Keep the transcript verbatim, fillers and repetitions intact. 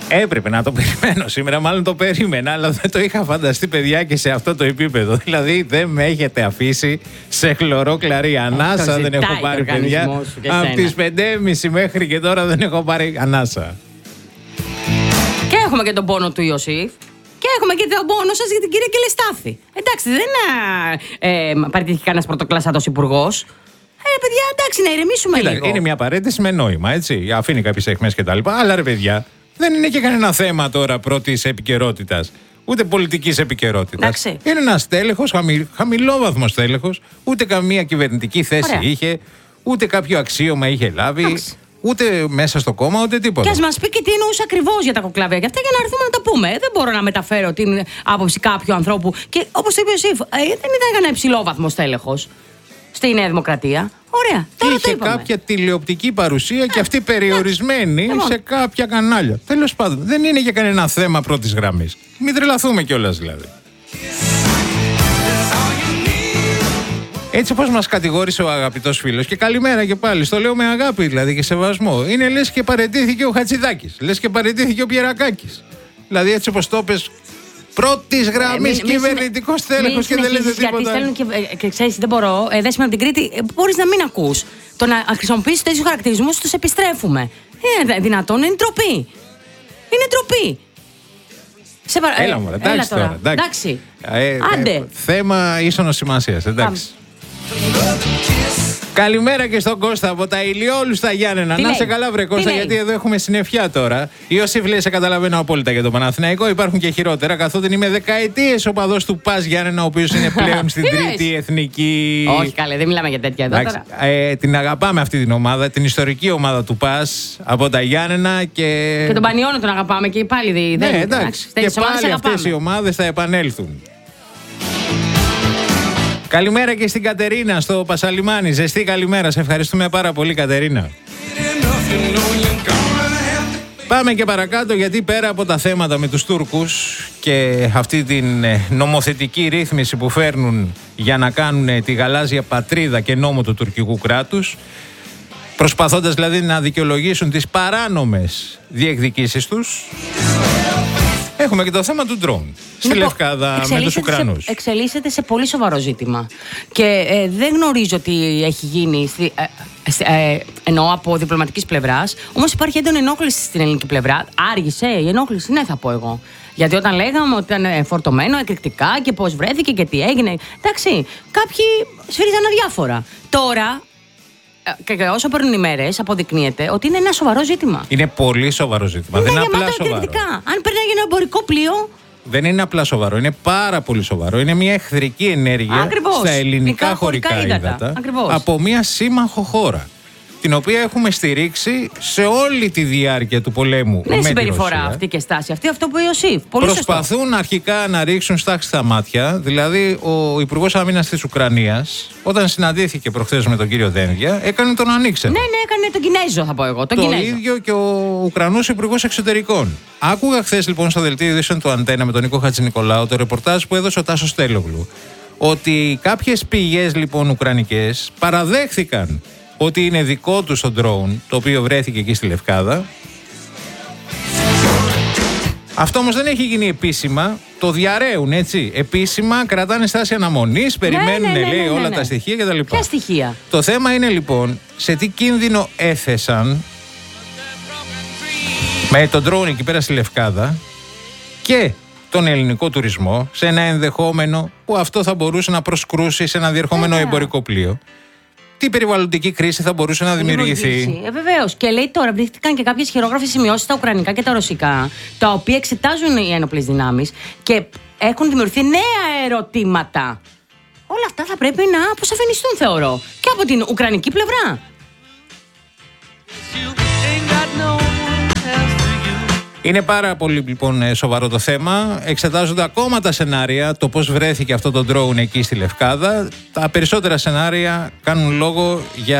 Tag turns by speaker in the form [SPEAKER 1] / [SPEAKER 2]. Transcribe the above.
[SPEAKER 1] Έπρεπε να το περιμένω σήμερα, μάλλον το περίμενα, αλλά δεν το είχα φανταστεί, παιδιά, και σε αυτό το επίπεδο. Δηλαδή δεν με έχετε αφήσει σε χλωρό κλαρί. Ανάσα δεν έχω πάρει, παιδιά. Από τις πέντε και μισή μέχρι και τώρα δεν έχω πάρει ανάσα.
[SPEAKER 2] Και έχουμε και τον πόνο του Ιωσήφ. Και έχουμε και τον πόνο σας για την κυρία Κελεστάθη. Εντάξει, δεν ε, ε, παραιτήθηκε κανένας πρωτοκλασσάτος υπουργός. Ε, παιδιά, εντάξει, να ηρεμήσουμε
[SPEAKER 1] Κοίτα,
[SPEAKER 2] λίγο.
[SPEAKER 1] είναι μια παρέτηση με νόημα, έτσι. Αφήνει κάποιες αιχμές κτλ. Αλλά ρε, παιδιά, δεν είναι και κανένα θέμα τώρα πρώτης επικαιρότητας. Ούτε πολιτικής επικαιρότητας. Είναι ένας τέλεχος, χαμη, χαμηλόβαθμος τέλεχος. Ούτε καμία κυβερνητική θέση Ωραία. είχε. Ούτε κάποιο αξίωμα είχε λάβει. Εντάξει. Ούτε μέσα στο κόμμα, ούτε τίποτα.
[SPEAKER 2] Και ας μας πει και τι εννοούσε ακριβώς για τα κοκλαβιά. Και αυτά για να έρθουμε να τα πούμε. Δεν μπορώ να μεταφέρω την άποψη κάποιου ανθρώπου. Και όπως το είπε ο Ιωσήφ, ε, δεν ήταν κανένα υψηλόβαθμος τέλεχος στη Νέα Δημοκρατία. Ωραία. Τώρα
[SPEAKER 1] είχε
[SPEAKER 2] το
[SPEAKER 1] κάποια τηλεοπτική παρουσία ε, και αυτή περιορισμένη ε, σε κάποια κανάλια. Τέλος πάντων, δεν είναι για κανένα θέμα πρώτης γραμμής. Μην τρελαθούμε κιόλας δηλαδή. Έτσι όπως μας κατηγόρησε ο αγαπητός φίλος, και καλημέρα και πάλι, στο λέω με αγάπη δηλαδή και σεβασμό, είναι λες και παραιτήθηκε ο Χατζηδάκης, λες και παραιτήθηκε ο Πιερακάκης. Δηλαδή έτσι όπως το πες, πρώτης γραμμής ε, κυβερνητικός τέλεχος και δεν λέτε τίποτα.
[SPEAKER 2] Γιατί στέλνουν και, και ξέρεις, δεν μπορώ, ε, δέσουμε από την Κρήτη, ε, μπορείς να μην ακούς. Το να χρησιμοποιήσεις τέτοιους χαρακτηρισμούς, τους επιστρέφουμε. Είναι δυνατόν, είναι ντροπή. Είναι ντροπή. Σε παρα...
[SPEAKER 1] Έλα μου, εντάξει,
[SPEAKER 2] έλα τώρα.
[SPEAKER 1] τώρα,
[SPEAKER 2] εντάξει.
[SPEAKER 1] Ε, ε,
[SPEAKER 2] Άντε.
[SPEAKER 1] Ε, θέμα ίσονος σημασίας, εντάξει. Καλημέρα και στον Κώστα από τα Ηλιόλου στα Γιάννενα. Τι να σε καλά, βρε Κώστα, γιατί εδώ έχουμε συννεφιά τώρα. Ιωσήφ λέει, σε καταλαβαίνω απόλυτα για το Παναθηναϊκό. Υπάρχουν και χειρότερα, καθότι είμαι δεκαετίες οπαδός του ΠΑΣ Γιάννενα, ο οποίος είναι πλέον στην τρίτη εθνική.
[SPEAKER 2] Όχι, καλέ, δεν μιλάμε για τέτοια εδώ τώρα.
[SPEAKER 1] Ε, την αγαπάμε αυτή την ομάδα, την ιστορική ομάδα του ΠΑΣ από τα Γιάννενα και.
[SPEAKER 2] Και τον Πανιώνο τον αγαπάμε και πάλι δεν
[SPEAKER 1] ναι, εντάξει. Και πάλι αυτές οι ομάδες θα επανέλθουν. Καλημέρα και στην Κατερίνα στο Πασαλιμάνι. Ζεστή καλημέρα. Σε ευχαριστούμε πάρα πολύ, Κατερίνα. Πάμε και παρακάτω, γιατί πέρα από τα θέματα με τους Τούρκους και αυτή την νομοθετική ρύθμιση που φέρνουν για να κάνουν τη γαλάζια πατρίδα και νόμο του τουρκικού κράτους, προσπαθώντας δηλαδή να δικαιολογήσουν τις παράνομες διεκδικήσεις τους, έχουμε και το θέμα του ντρόουν στη λοιπόν, Λευκάδα με τους Ουκρανούς.
[SPEAKER 2] Σε, εξελίσσεται σε πολύ σοβαρό ζήτημα. Και ε, δεν γνωρίζω τι έχει γίνει, στη, ε, ε, εννοώ από διπλωματικής πλευράς. Όμως υπάρχει έντονη ενόχληση στην ελληνική πλευρά. Άργησε η ενόχληση, ναι, θα πω εγώ. Γιατί όταν λέγαμε ότι ήταν φορτωμένο εκρηκτικά και πώς βρέθηκε και τι έγινε. Εντάξει, κάποιοι σφύριζαν αδιάφορα. Τώρα. Και όσο παίρνουν οι μέρες, αποδεικνύεται ότι είναι ένα σοβαρό ζήτημα.
[SPEAKER 1] Είναι πολύ σοβαρό ζήτημα.
[SPEAKER 2] Είναι
[SPEAKER 1] δεν είναι απλά
[SPEAKER 2] σοβαρό. Αν περνάει ένα εμπορικό πλοίο.
[SPEAKER 1] Δεν είναι απλά σοβαρό, είναι πάρα πολύ σοβαρό. Είναι μια εχθρική ενέργεια Ακριβώς. στα ελληνικά χωρικά, χωρικά ύδατα από μια σύμμαχο χώρα, την οποία έχουμε στηρίξει σε όλη τη διάρκεια του πολέμου.
[SPEAKER 2] Δεν είναι συμπεριφορά αυτή και στάση αυτή, αυτό που είπε ο Ιωσήφ.
[SPEAKER 1] Προσπαθούν
[SPEAKER 2] σωστό.
[SPEAKER 1] αρχικά να ρίξουν στάχτη στα μάτια. Δηλαδή, ο Υπουργός Άμυνας της Ουκρανίας, όταν συναντήθηκε προχθές με τον κύριο Δένδια, έκανε τον ανοίξενο.
[SPEAKER 2] Ναι, ναι, έκανε τον Κινέζο, θα πω εγώ. Τον
[SPEAKER 1] το
[SPEAKER 2] Κινέζο.
[SPEAKER 1] ίδιο και ο Ουκρανός Υπουργός Εξωτερικών. Άκουγα χθες λοιπόν στο δελτίο ειδήσεων του Αντένα με τον Νίκο Χατζηνικολάου το ρεπορτάζ που έδωσε ο Τάσος Τέλογλου. Ότι κάποιες πηγές λοιπόν ουκρανικές παραδέχθηκαν ότι είναι δικό τους το ντρόουν, το οποίο βρέθηκε εκεί στη Λευκάδα. Αυτό όμως δεν έχει γίνει επίσημα. Το διαρρέουν, έτσι. Επίσημα κρατάνε στάση αναμονής, περιμένουν, ναι, ναι, ναι, λέει, ναι, ναι, όλα ναι. τα στοιχεία κτλ.
[SPEAKER 2] Ποια στοιχεία?
[SPEAKER 1] Το θέμα είναι λοιπόν σε τι κίνδυνο έθεσαν με τον ντρόουν εκεί πέρα στη Λευκάδα και τον ελληνικό τουρισμό σε ένα ενδεχόμενο που αυτό θα μπορούσε να προσκρούσει σε ένα διερχόμενο yeah. εμπορικό πλοίο. Τι περιβαλλοντική κρίση θα μπορούσε να δημιουργηθεί.
[SPEAKER 2] Ε, βεβαίως. Και λέει τώρα, βρίσκηκαν και κάποιες χειρόγραφες σημειώσεις στα ουκρανικά και τα ρωσικά, τα οποία εξετάζουν οι ένοπλες δυνάμεις και έχουν δημιουργηθεί νέα ερωτήματα. Όλα αυτά θα πρέπει να αποσαφινιστούν, θεωρώ, και από την ουκρανική πλευρά.
[SPEAKER 1] Είναι πάρα πολύ λοιπόν σοβαρό το θέμα. Εξετάζονται ακόμα τα σενάρια, το πώς βρέθηκε αυτό το ντρόουν εκεί στη Λευκάδα. Τα περισσότερα σενάρια κάνουν λόγο για